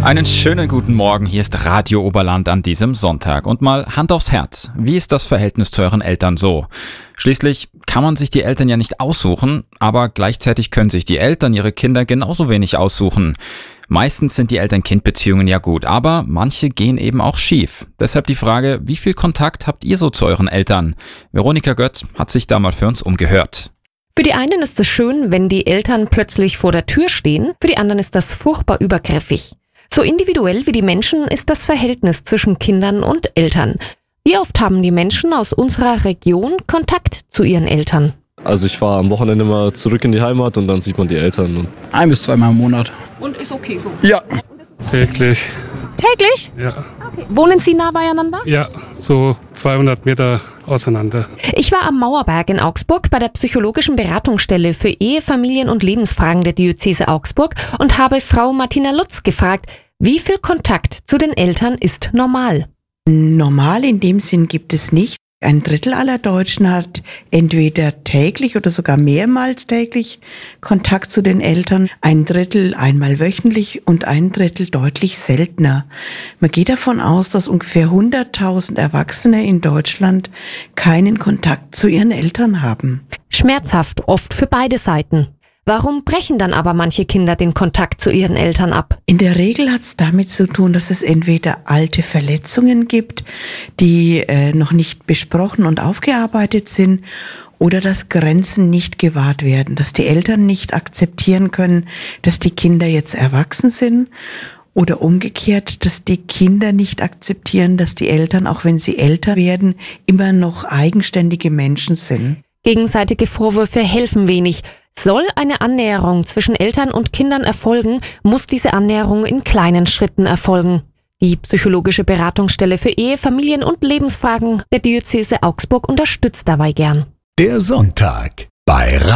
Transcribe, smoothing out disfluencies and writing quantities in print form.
Einen schönen guten Morgen, hier ist Radio Oberland an diesem Sonntag. Und mal Hand aufs Herz, wie ist das Verhältnis zu euren Eltern so? Schließlich kann man sich die Eltern ja nicht aussuchen, aber gleichzeitig können sich die Eltern ihre Kinder genauso wenig aussuchen. Meistens sind die Eltern-Kind-Beziehungen ja gut, aber manche gehen eben auch schief. Deshalb die Frage, wie viel Kontakt habt ihr so zu euren Eltern? Veronika Götz hat sich da mal für uns umgehört. Für die einen ist es schön, wenn die Eltern plötzlich vor der Tür stehen, für die anderen ist das furchtbar übergriffig. So individuell wie die Menschen ist das Verhältnis zwischen Kindern und Eltern. Wie oft haben die Menschen aus unserer Region Kontakt zu ihren Eltern? Also ich fahre am Wochenende mal zurück in die Heimat und dann sieht man die Eltern. 1 bis 2 Mal im Monat. Und ist okay so? Ja. Täglich. Täglich? Ja. Okay. Wohnen Sie nah beieinander? Ja, so 200 Meter auseinander. Ich war am Mauerberg in Augsburg bei der psychologischen Beratungsstelle für Ehe, Familien- und Lebensfragen der Diözese Augsburg und habe Frau Martina Lutz gefragt, wie viel Kontakt zu den Eltern ist normal? Normal in dem Sinn gibt es nicht. 1/3 aller Deutschen hat entweder täglich oder sogar mehrmals täglich Kontakt zu den Eltern, 1/3 einmal wöchentlich und 1/3 deutlich seltener. Man geht davon aus, dass ungefähr 100.000 Erwachsene in Deutschland keinen Kontakt zu ihren Eltern haben. Schmerzhaft, oft für beide Seiten. Warum brechen dann aber manche Kinder den Kontakt zu ihren Eltern ab? In der Regel hat es damit zu tun, dass es entweder alte Verletzungen gibt, die noch nicht besprochen und aufgearbeitet sind, oder dass Grenzen nicht gewahrt werden, dass die Eltern nicht akzeptieren können, dass die Kinder jetzt erwachsen sind, oder umgekehrt, dass die Kinder nicht akzeptieren, dass die Eltern, auch wenn sie älter werden, immer noch eigenständige Menschen sind. Gegenseitige Vorwürfe helfen wenig. Soll eine Annäherung zwischen Eltern und Kindern erfolgen, muss diese Annäherung in kleinen Schritten erfolgen. Die psychologische Beratungsstelle für Ehe, Familien- und Lebensfragen der Diözese Augsburg unterstützt dabei gern. Der Sonntag bei